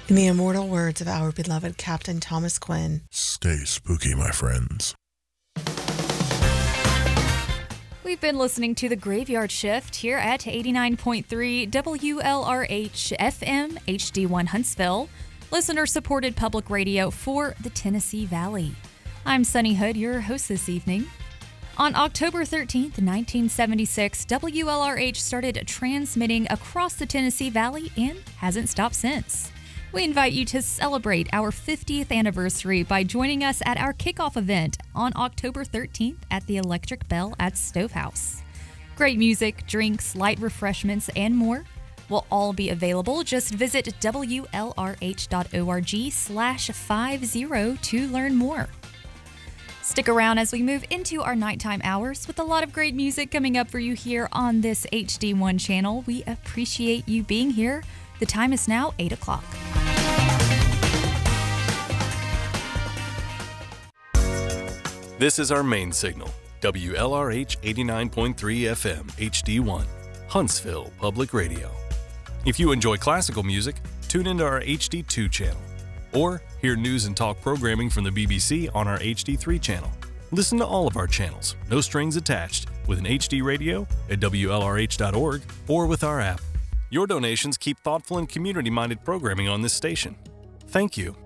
In the immortal words of our beloved Captain Thomas Quinn, stay spooky, my friends. We've been listening to The Graveyard Shift here at 89.3 WLRH FM HD1 Huntsville, listener-supported public radio for the Tennessee Valley. I'm Sunny Hood, your host this evening. On October 13th, 1976, WLRH started transmitting across the Tennessee Valley and hasn't stopped since. We invite you to celebrate our 50th anniversary by joining us at our kickoff event on October 13th at the Electric Bell at Stovehouse. Great music, drinks, light refreshments, and more will all be available. Just visit WLRH.org/50 to learn more. Stick around as we move into our nighttime hours with a lot of great music coming up for you here on this HD1 channel. We appreciate you being here. The time is now 8 o'clock. This is our main signal, WLRH 89.3 FM HD1, Huntsville Public Radio. If you enjoy classical music, tune into our HD2 channel. Or hear news and talk programming from the BBC on our HD3 channel. Listen to all of our channels, no strings attached, with an HD radio at WLRH.org or with our app. Your donations keep thoughtful and community-minded programming on this station. Thank you.